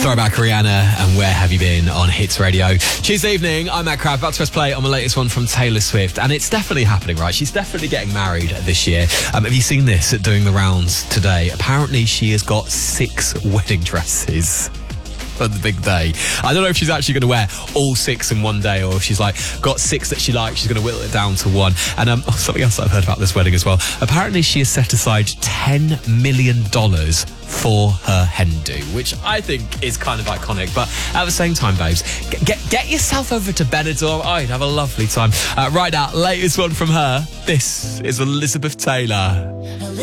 Throwback Rihanna and Where Have You Been on Hits Radio. Tuesday evening, I'm Matt Crab, about to press play on the latest one from Taylor Swift, and it's definitely happening, right? She's definitely getting married this year. Have you seen this doing the rounds today? Apparently she has got 6 wedding dresses for the big day. I don't know if she's actually going to wear all 6 in one day, or if she's like got 6 that she likes, she's going to whittle it down to 1. And something else I've heard about this wedding as well. Apparently she has set aside $10 million for her hen do, which I think is kind of iconic. But at the same time, babes, get yourself over to Benidorm. I'd have a lovely time. Right now, latest one from her. This is Elizabeth Taylor.